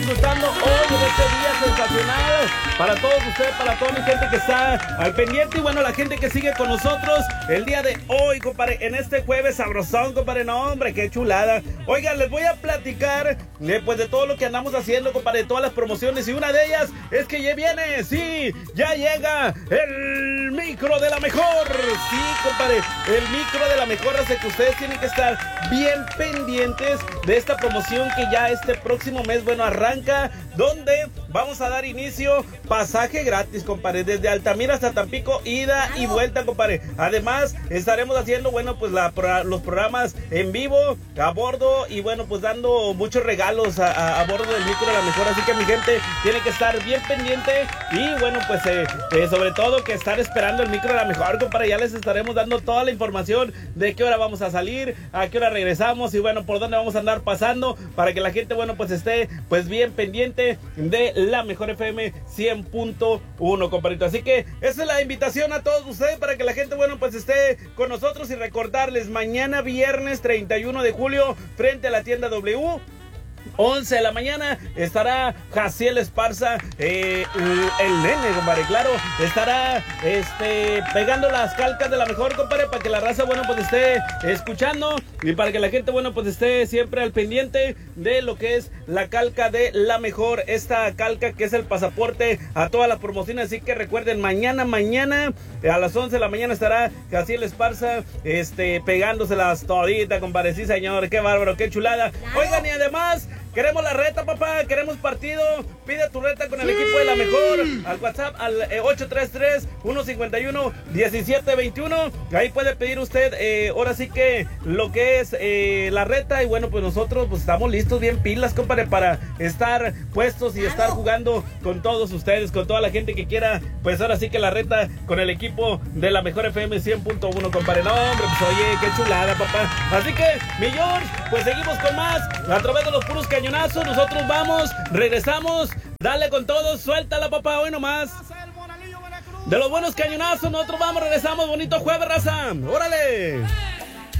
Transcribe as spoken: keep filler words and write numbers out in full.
disfrutando hoy de este día sensacional para todos ustedes, para toda mi gente que está al pendiente y bueno, la gente que sigue con nosotros el día de hoy, compadre, en este jueves sabrosón, compadre, no, hombre, qué chulada. Oigan, les voy a platicar de, pues, de todo lo que andamos haciendo, compadre, de todas las promociones y una de ellas es que ya viene, sí, ya llega el micro de la mejor, sí, compadre, el micro de la mejor, hace que ustedes tienen que estar bien pendientes de esta promoción que ya este próximo mes, bueno, arranca, donde vamos a dar inicio, pasaje gratis, compadre, desde Altamira hasta Tampico, ida y vuelta, compadre. Además, estaremos haciendo, bueno, pues la, los programas en vivo, a bordo, y bueno, pues dando muchos regalos a, a, a bordo del micro de la mejor, así que mi gente tiene que estar bien pendiente, y bueno, pues eh, eh, sobre todo que estar esperando el micro de la mejor, compadre, ya les estaremos dando toda la información de qué hora vamos a salir, a qué hora regresamos, y bueno, por dónde vamos a andar pasando, para que la gente, bueno, pues esté, pues bien pendiente de la mejor F M cien punto uno, compadrito. Así que esa es la invitación a todos ustedes para que la gente, bueno, pues esté con nosotros y recordarles, mañana viernes treinta y uno de julio, frente a la tienda W, once de la mañana, estará Jaciel Esparza, eh, el nene, compadre, claro, estará este, pegando las calcas de la mejor, compadre, para que la raza, bueno, pues esté escuchando y para que la gente, bueno, pues esté siempre al pendiente de lo que es la calca de la mejor, esta calca que es el pasaporte a todas las promociones, así que recuerden, mañana, mañana, a las once de la mañana estará Jaciel Esparza, este, pegándoselas toditas, compadre, sí, señor, qué bárbaro, qué chulada. Oigan, y además, queremos la reta, papá, queremos partido. Pide tu reta con el sí. equipo de la mejor. Al WhatsApp al eh, ocho tres tres, uno cinco uno, uno siete dos uno. Ahí puede pedir usted, eh, ahora sí que lo que es eh, la reta. Y bueno, pues nosotros pues estamos listos, bien pilas, compadre, para estar puestos y estar jugando con todos ustedes, con toda la gente que quiera. Pues ahora sí que la reta con el equipo de la mejor F M cien punto uno, compadre. No, hombre, pues oye, qué chulada, papá. Así que, mi George, pues seguimos con más a través de los puros cañones. Nosotros vamos, regresamos, dale con todos, suéltala, papá, hoy nomás. De los buenos cañonazos, nosotros vamos, regresamos, bonito jueves, raza, órale.